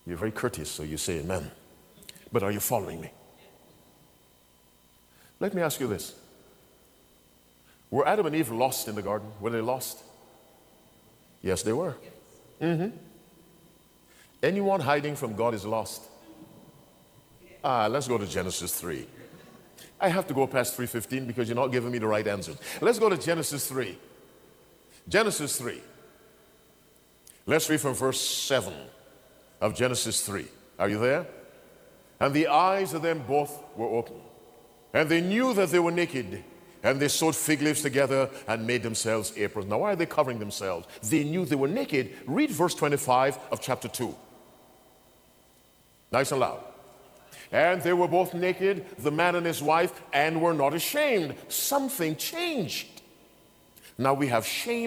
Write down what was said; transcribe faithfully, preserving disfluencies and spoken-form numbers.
You're very courteous, so you say amen. But are you following me? Let me ask you this. Were Adam and Eve lost in the garden? Were they lost? Yes, they were. Mm-hmm. Anyone hiding from God is lost. Ah, let's go to Genesis three. I have to go past three fifteen because you're not giving me the right answers. Let's go to Genesis three. Genesis three. Let's read from verse seven of Genesis three. Are you there? And the eyes of them both were open, and they knew that they were naked, and they sewed fig leaves together and made themselves aprons. Now, why are they covering themselves? They knew they were naked. Read verse twenty-five of chapter two. Nice and loud. And they were both naked, the man and his wife, and were not ashamed. Something changed. Now we have shame